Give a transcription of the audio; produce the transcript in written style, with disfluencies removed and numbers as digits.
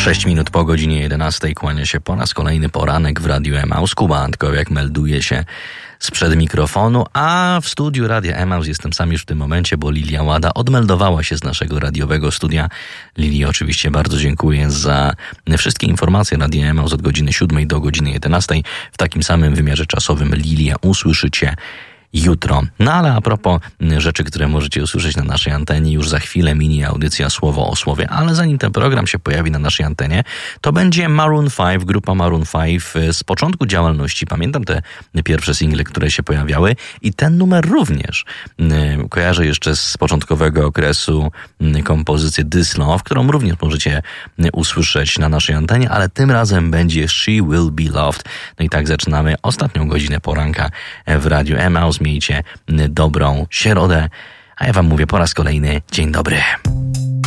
6 minut po godzinie 11 kłania się po raz kolejny poranek w Radiu Emaus. Kuba Antkowiak melduje się sprzed mikrofonu, a w studiu Radia Emaus jestem sam już w tym momencie, bo Lilia Łada odmeldowała się z naszego radiowego studia. Lili, oczywiście bardzo dziękuję za wszystkie informacje Radia Emaus od godziny 7 do godziny 11. W takim samym wymiarze czasowym Lilię usłyszycie jutro. No ale a propos rzeczy, które możecie usłyszeć na naszej antenie, już za chwilę mini audycja Słowo o Słowie, ale zanim ten program się pojawi na naszej antenie, to będzie Maroon 5, grupa Maroon 5 z początku działalności. Pamiętam te pierwsze single, które się pojawiały i ten numer również. Kojarzę jeszcze z początkowego okresu kompozycję This Love, którą również możecie usłyszeć na naszej antenie, ale tym razem będzie She Will Be Loved. No i tak zaczynamy ostatnią godzinę poranka w Radiu Emaus. Miejcie dobrą środę, a ja wam mówię po raz kolejny dzień dobry.